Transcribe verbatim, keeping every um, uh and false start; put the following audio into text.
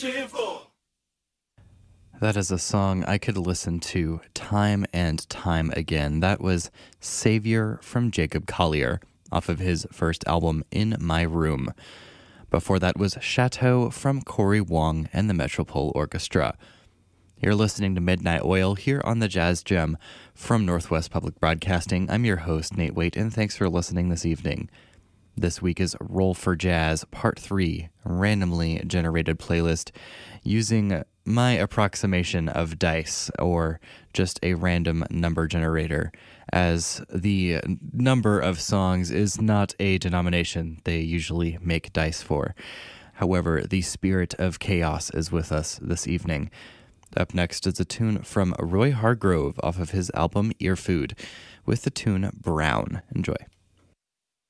That is a song I could listen to time and time again. That was Savior from Jacob Collier off of his first album, In My Room. Before that was Chateau from Corey Wong and the Metropole Orchestra. You're listening to Midnight Oil here on the Jazz Gem from Northwest Public Broadcasting. I'm your host, Nate Waite, and thanks for listening this evening. This week is Roll for Jazz Part three, randomly generated playlist using my approximation of dice, or just a random number generator, as the number of songs is not a denomination they usually make dice for. However, the spirit of chaos is with us this evening. Up next is a tune from Roy Hargrove off of his album Ear Food, with the tune Brown. Enjoy.